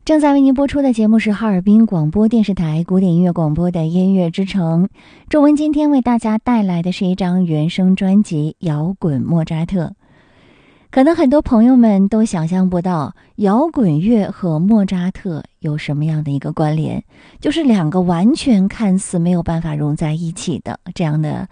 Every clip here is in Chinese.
正在为您播出的节目是哈尔滨广播电视台古典音乐广播的音乐之城。仲文今天为大家带来的是一张原声专辑《摇滚莫扎特》。可能很多朋友们都想象不到摇滚乐和莫扎特有什么样的一个关联，就是两个完全看似没有办法融在一起的这样的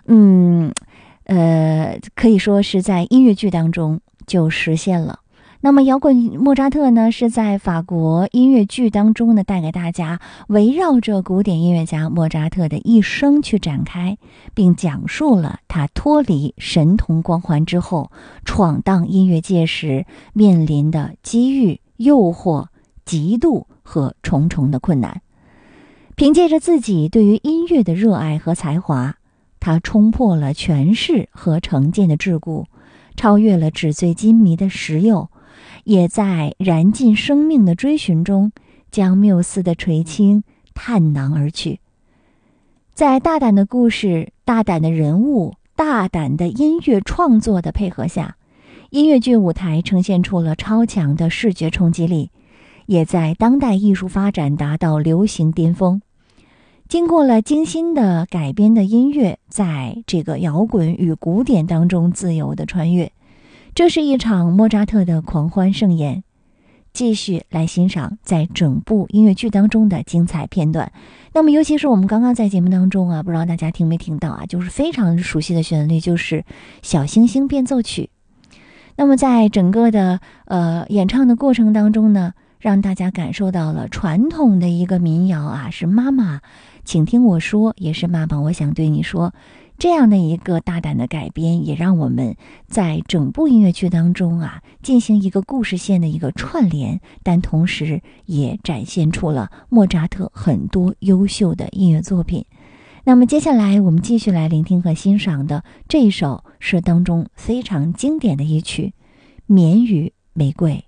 可以说是在音乐剧当中就实现了。那么摇滚莫扎特呢，是在法国音乐剧当中呢，带给大家围绕着古典音乐家莫扎特的一生去展开，并讲述了他脱离神童光环之后闯荡音乐界时面临的机遇、诱惑、嫉妒和重重的困难。凭借着自己对于音乐的热爱和才华，他冲破了权势和成见的桎梏，超越了纸醉金迷的时诱，也在燃尽生命的追寻中将缪斯的垂青探囊而去。在大胆的故事、大胆的人物、大胆的音乐创作的配合下，音乐剧舞台呈现出了超强的视觉冲击力，也在当代艺术发展达到流行巅峰。经过了精心的改编的音乐，在这个摇滚与古典当中自由的穿越，这是一场莫扎特的狂欢盛宴。继续来欣赏在整部音乐剧当中的精彩片段。那么尤其是我们刚刚在节目当中不知道大家听没听到就是非常熟悉的旋律，就是小星星变奏曲。那么在整个的演唱的过程当中呢，让大家感受到了传统的一个民谣是妈妈请听我说，也是妈妈我想对你说，这样的一个大胆的改编，也让我们在整部音乐剧当中进行一个故事线的一个串联，但同时也展现出了莫扎特很多优秀的音乐作品。那么接下来我们继续来聆听和欣赏的这一首是当中非常经典的一曲《眠与玫瑰》。